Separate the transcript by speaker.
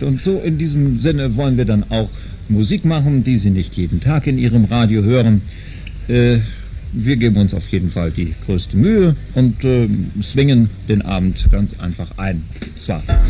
Speaker 1: gesagt. Und so in diesem Sinne wollen wir dann auch Musik machen, die Sie nicht jeden Tag in Ihrem Radio hören. Wir geben uns auf jeden Fall die größte Mühe und swingen den Abend ganz einfach ein. Zwar